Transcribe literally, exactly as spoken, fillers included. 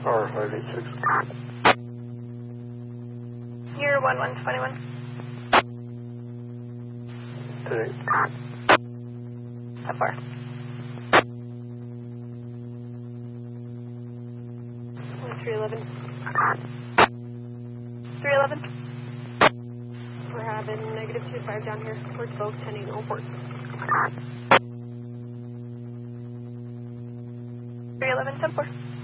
Car five eight six. You're one one twenty-one. Today. How far? three eleven. three eleven. We're having negative two five down here towards both ten eight Old Port. three eleven ten four.